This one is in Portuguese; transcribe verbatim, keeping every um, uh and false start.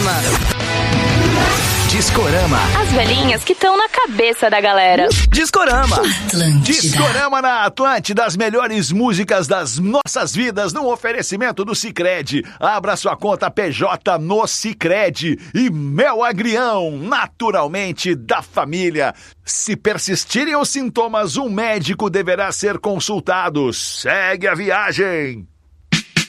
Discorama. Discorama. As velhinhas que estão na cabeça da galera. Discorama. Atlântida. Discorama na Atlântida, as melhores músicas das nossas vidas, num oferecimento do Sicredi. Abra sua conta P J no Sicredi. E Mel Agrião, naturalmente da família. Se persistirem os sintomas, um médico deverá ser consultado. Segue a viagem.